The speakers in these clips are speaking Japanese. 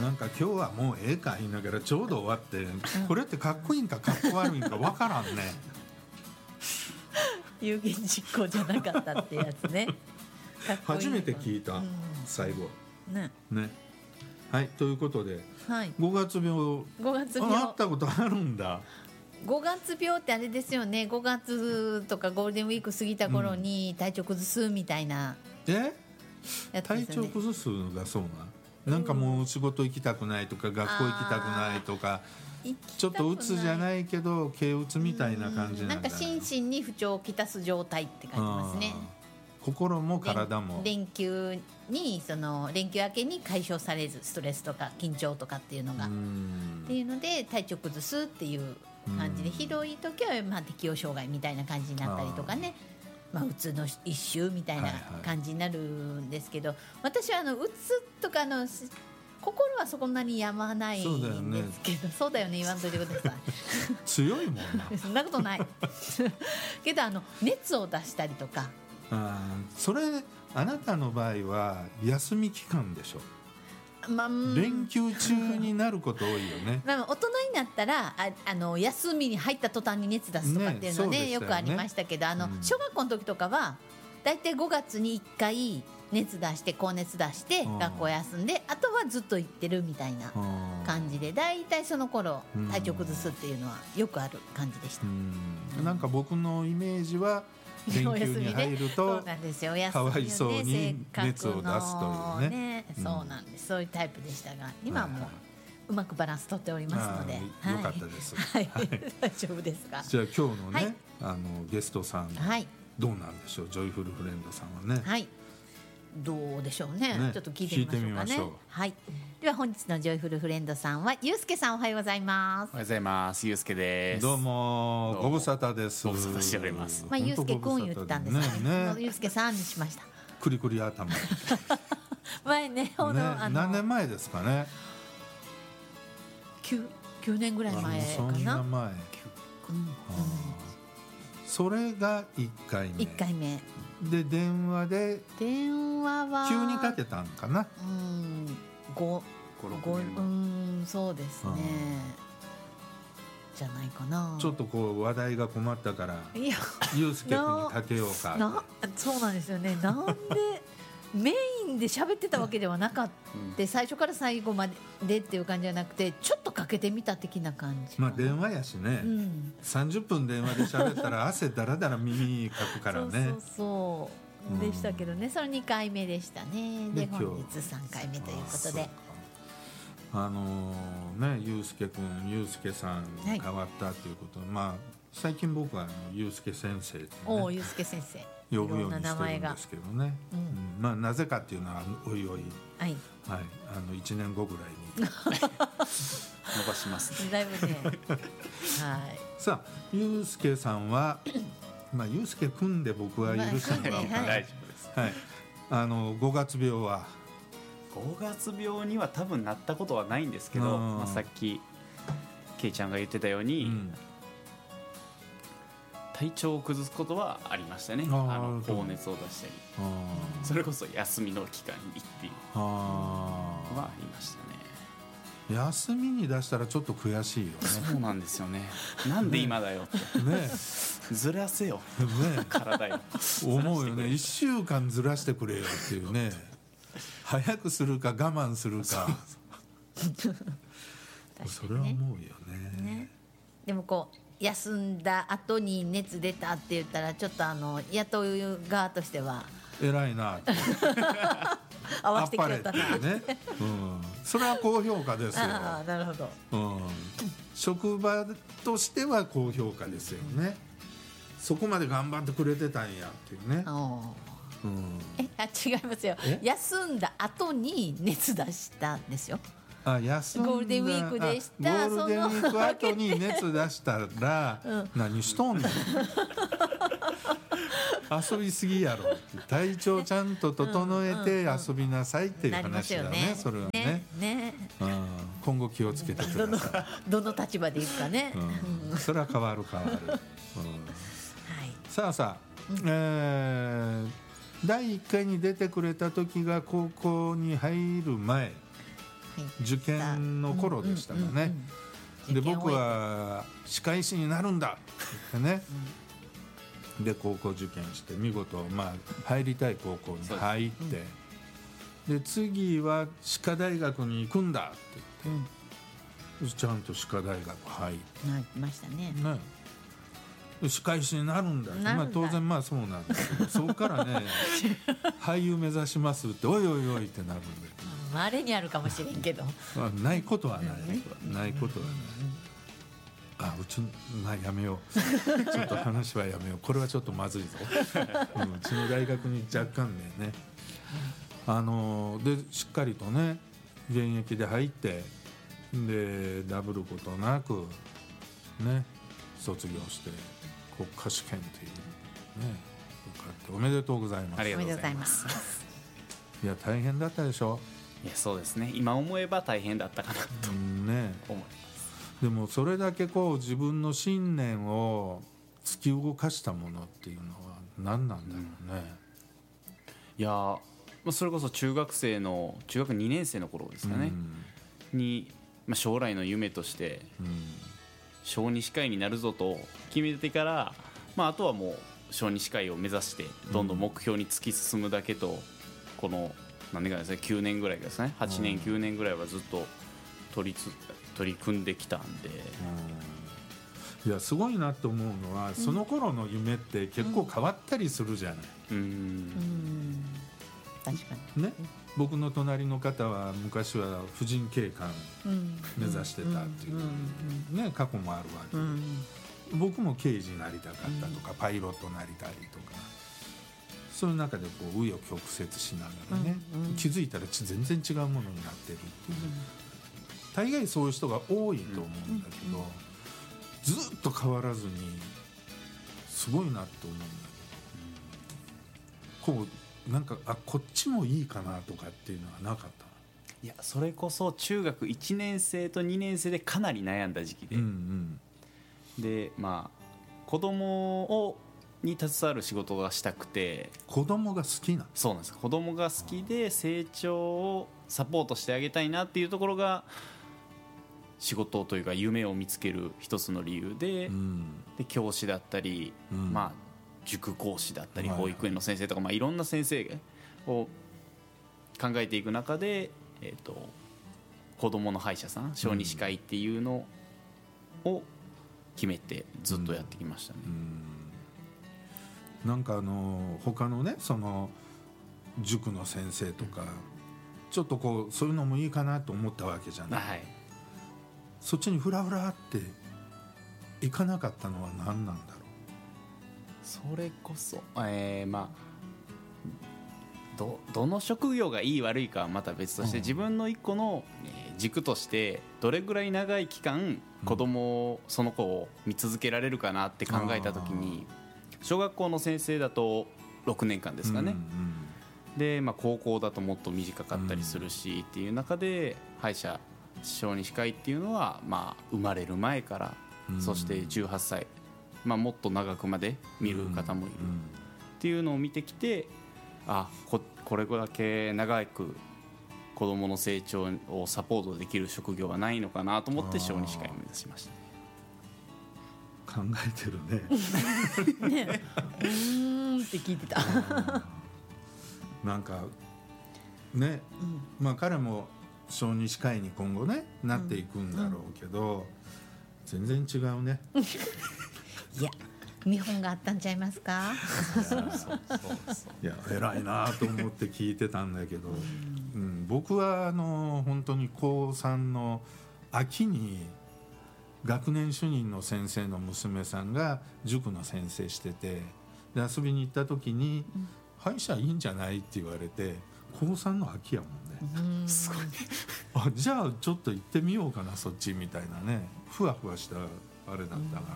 なんか今日はもうええか言いながらちょうど終わって、これってかっこいいんかかっこ悪いんか分からんね。 有言実行じゃなかったってやつね。かっこいい初めて聞いた、最後ね。 はい、ということで、 はい、 5月病、 5月病あったことあるんだ。 5月病ってあれですよね。5月とかゴールデンウィーク過ぎた頃に体調崩すみたいなやつですよね。 体調崩すのがそうなんかもう仕事行きたくないとか学校行きたくないとか、ちょっとうつじゃないけど軽うつみたいな感じなんだ、 なんか心身に不調をきたす状態って感じますね。 心も体も連休に連休明けに解消されず、ストレスとか緊張とかっていうのがっていうので体調崩すっていう感じで、ひどい時は適応障害みたいな感じになったりとかね、うつの一種みたいな感じになるんですけど、私はうつとか心はそんなにやまないんですけど、そうだよね、言わんといてください。 強いもんな。 そんなことないけど熱を出したりとか、 それあなたの場合は休み期間でしょ。連休中になること多いよね。 大人になったら休みに入った途端に熱出すとかっていうのはね、よくありましたけど、小学校の時とかはだいたい5月に1回熱出して高熱出して学校休んで、あとはずっと行ってるみたいな感じで、だいたいその頃体調崩すっていうのはよくある感じでした。 なんか僕のイメージは連休に入るとかわいそうに熱を出すというね、 そうなんです。そういうタイプでしたが、今はもううまくバランス取っておりますので、 よかったです。 大丈夫ですか。 じゃあ今日のね、ゲストさんどうなんでしょう。ジョイフルフレンドさんはね、 はい、どうでしょうね。ちょっと聞いてみましょうかね。はい、では本日のジョイフルフレンドさんはゆうすけさん、おはようございます。 おはようございます。ゆうすけです。 どうもご無沙汰です。 ご無沙汰しております。 ゆうすけくん言ってたんですけど、ゆうすけさんにしました。 クリクリ頭前ね、 何年前ですかね。 9年ぐらい前かな。 そんな前、それが1回目。 1回目で電話は急にかけたんかな。 そうですね、じゃないかな。 ちょっと話題が困ったからゆうすけくんにかけようか。 そうなんですよね。なんでメインで喋ってたわけではなかった、最初から最後までっていう感じじゃなくて、ちょっとかけてみた的な感じ。 電話やしね、30分電話で喋ったら汗だらだら耳かくからね。 そうでしたけどね、その2回目でしたね。で本日3回目ということで、 ゆうすけくん、ゆうすけさんに変わったということで、最近僕はゆうすけ先生ってゆうすけ先生呼ぶようにしてるんですけどね。なぜかっていうのはおいおい、1年後ぐらいに伸ばしますね。 だいぶねさあゆうすけさんはゆうすけくんで僕は許してもらおうかな。 大丈夫です。 5月病は 5月病には多分なったことはないんですけど、さっきけいちゃんが言ってたように、体調を崩すことはありましたね。高熱を出したり、それこそ休みの期間にっていうのはありましたね。 休みに出したらちょっと悔しいよね。 そうなんですよね。なんで今だよってずらせよ、体よ思うよね。1週間ずらしてくれよっていうね。早くするか我慢するかそれは思うよね。 でも休んだ後に熱出たって言ったら、ちょっと雇う側としては偉いなって合わせてきちゃったなね、それは高評価ですよ。 なるほど、 職場としては高評価ですよね。そこまで頑張ってくれてたんやっていうね。 違いますよ。休んだ後に熱出したんですよ。 休んだゴールデンウィークでした。 ゴールデンウィーク後に熱出したら何しとんねん遊びすぎやろ。体調ちゃんと整えて遊びなさいっていう話だね。それはね。今後気をつけてください。どの立場でいくかね。 それは変わる。さあ、第1回に出てくれた時が高校に入る前受験の頃でしたかね、で僕は歯科医師になるんだってね、で高校受験して見事、入りたい高校に入って、で次は歯科大学に行くんだって言って、ちゃんと歯科大学入ってなりましたね。 歯科医師になるんだ、当然そうなんだけど、そこからね俳優目指しますっておいおいおいってなるんだけど、 稀にあるかもしれんけどないことはない、ないことはない。やめようちょっと話はやめよう、これはちょっとまずいぞうちの大学に若干ね、でしっかりとね現役で入って、でダブることなくね卒業して国家試験っていうね受かっておめでとうございます。 ありがとうございます。 いや大変だったでしょ。 いやそうですね、今思えば大変だったかなと思います。 でもそれだけ自分の信念を突き動かしたものっていうのは何なんだろうね。 いやそれこそ中学2年生の頃ですかね、に、将来の夢として、小児歯科医になるぞと決めてから、あとはもう小児歯科医を目指してどんどん目標に突き進むだけと、この何年かですね、9年ぐらいですね、8年9年ぐらいはずっと取り組んできたんで、 いやすごいなと思うのは、その頃の夢って結構変わったりするじゃない。 確かにね、僕の隣の方は昔は婦人警官目指してたっていうね過去もあるわけ、僕も刑事になりたかったとか、パイロットになりたいとか、そういう中で紆余曲折しながらね、気づいたら全然違うものになってるっていう、大概そういう人が多いと思うんだけど、ずっと変わらずにすごいなって思うんだけど、なんかこっちもいいかなとかっていうのはなかった。 いやそれこそ中学1年生と2年生でかなり悩んだ時期で、で子供に携わる仕事がしたくて。 子供が好きな。 そうなんです。子供が好きで成長をサポートしてあげたいなっていうところが仕事というか夢を見つける一つの理由で、で教師だったり、塾講師だったり保育園の先生とか、いろんな先生を考えていく中で、子どもの歯医者さん、小児歯科医っていうのを決めてずっとやってきましたね。 なんか他のねその塾の先生とか、ちょっとそういうのもいいかなと思ったわけじゃない、そっちにフラフラって行かなかったのは何なんだろう。 それこそどの職業がいい悪いかはまた別として、自分の一個の軸としてどれぐらい長い期間その子を見続けられるかなって考えた時に、小学校の先生だと6年間ですかね、で、高校だともっと短かったりするし、っていう中で歯医者小児歯科医っていうのは、生まれる前から、そして18歳、もっと長くまで見る方もいるっていうのを見てきて、これだけ長く子どもの成長をサポートできる職業はないのかなと思って小児歯科医を目指しました。 考えてるねねって聞いてたなんかね、彼も小児歯科医に今後ねなっていくんだろうけど、全然違うねいや見本があったんちゃいますか。 いや偉いなと思って聞いてたんだけど、僕は本当に高3の秋に学年主任の先生の娘さんが塾の先生してて、で遊びに行った時に、歯医者いいんじゃないって言われて、高3の秋やもんね。すごいじゃあちょっと行ってみようかなそっちみたいなね、ふわふわしたあれだったから、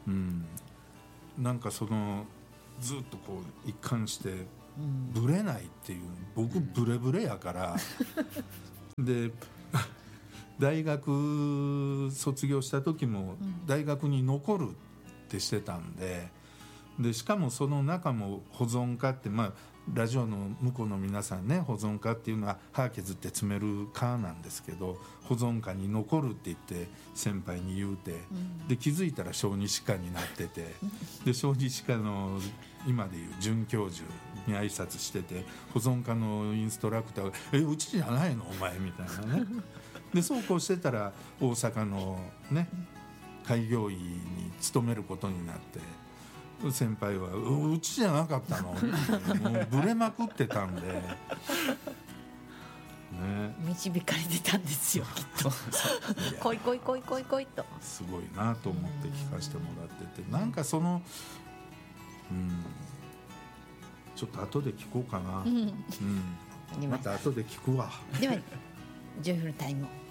なんかずっと一貫してブレないっていう、僕ブレブレやからで大学卒業した時も大学に残るってしてたんで、しかもその中も保存科って、 ラジオの向こうの皆さんね、保存家っていうのは歯削って詰める科なんですけど、保存家に残るって言って先輩に言うて、で気づいたら小児歯科になってて、で小児歯科の今でいう准教授に挨拶してて、保存家のインストラクターがうちじゃないのお前みたいなね。でそうこうしてたら大阪のね開業医に勤めることになって、先輩はうちじゃなかったのってもうブレまくってたんで、ね、 導かれてたんですよきっと来い来い来い来い来いとすごいなと思って聞かせてもらってて、なんかそのちょっと後で聞こうかな、また後で聞くわ。 ではジョイフルタイム